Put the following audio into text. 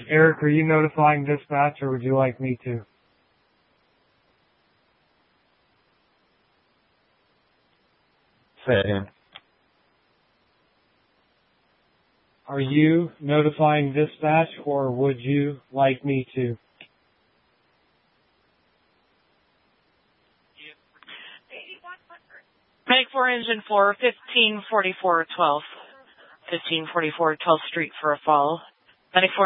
Eric, are you notifying dispatch or would you like me to? Say it again. Are you notifying dispatch or would you like me to? Make 4 engine 4, 1544 12th. 1544 12th Street for a fall. 94